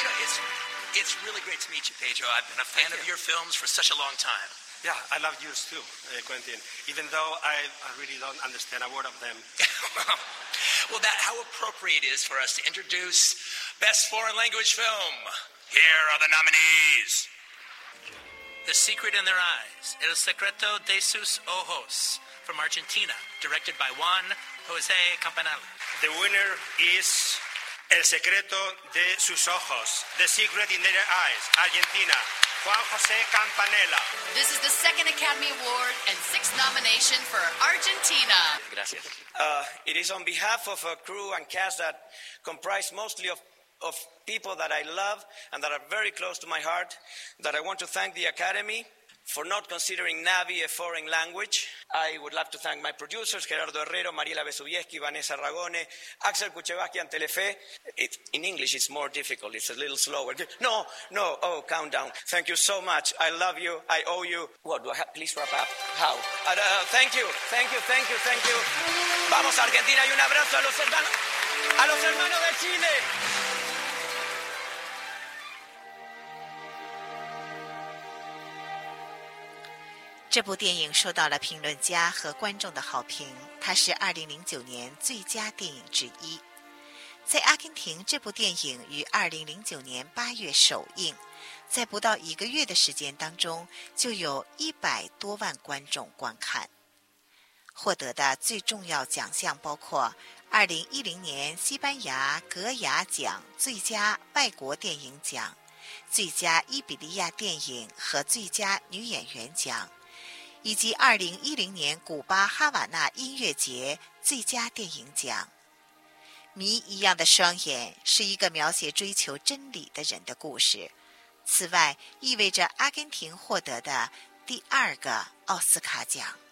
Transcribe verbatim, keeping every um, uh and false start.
know, it's it's really great to meet you, Pedro. I've been a fan Thank of you. your films for such a long time. Yeah, I love yours too, uh, Quentin, even though I, I really don't understand a word of them. Well, that how appropriate it is for us to introduce Best Foreign Language Film. Here are the nominees. The Secret in Their Eyes, El Secreto de sus Ojos, from Argentina, directed by Juan José Campanella. The winner is El Secreto de sus Ojos, The Secret in Their Eyes, Argentina, Juan José Campanella. This is the second Academy Award and sixth nomination for Argentina. Gracias. Uh, it is on behalf of a crew and cast that comprise mostly of, of people that I love and that are very close to my heart that I want to thank the Academy for not considering Navi a foreign language. I would love to thank my producers, Gerardo Herrero, Mariela Vesubieski, Vanessa Ragone, Axel Kuchevaki, and Telefe. It, in English, it's more difficult. It's a little slower. No, no, oh, calm down. Thank you so much. I love you. I owe you. What, do I have? Please wrap up. How? Uh, uh, thank you, thank you, thank you, thank you. Vamos, Argentina, y un abrazo a los hermanos, a los hermanos de Chile. 这部电影受到了评论家和观众的好评，它是二零零九年最佳电影之一。在阿根廷，这部电影于二零零九年八月首映，在不到一个月的时间当中，就有一百多万观众观看。获得的最重要奖项包括二零一零年西班牙格雅奖最佳外国电影奖、最佳伊比利亚电影和最佳女演员奖，以及二零一零年古巴哈瓦那音乐节最佳电影奖。谜一样的双眼是一个描写追求真理的人的故事，此外意味着阿根廷获得的第二个奥斯卡奖。